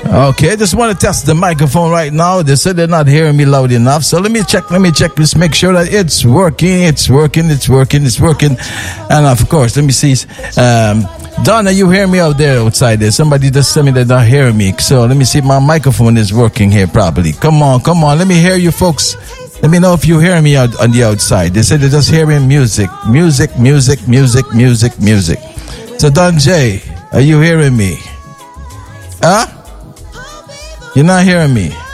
Okay, just want to test the microphone right now. They said they're not hearing me loud enough. So let me check, just make sure that it's working. And of course, let me see. Donna, you hear me out there outside there? Somebody just tell me they're not hearing me. So let me see if my microphone is working here properly. Come on. Let me hear you folks. Let me know if you hear me out on the outside. They said they're just hearing music. So Don J, are you hearing me? Huh? You're not hearing me?